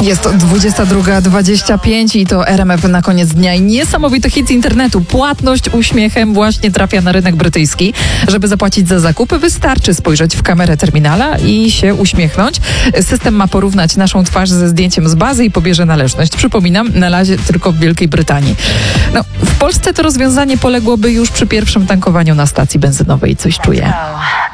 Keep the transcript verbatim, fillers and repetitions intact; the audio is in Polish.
Jest to dwudziesta druga dwadzieścia pięć i to R M F na koniec dnia i niesamowity hit z internetu. Płatność uśmiechem właśnie trafia na rynek brytyjski. Żeby zapłacić za zakupy, wystarczy spojrzeć w kamerę terminala i się uśmiechnąć. System ma porównać naszą twarz ze zdjęciem z bazy i pobierze należność. Przypominam, na razie tylko w Wielkiej Brytanii. No, w Polsce to rozwiązanie poległoby już przy pierwszym tankowaniu na stacji benzynowej. Coś czuję.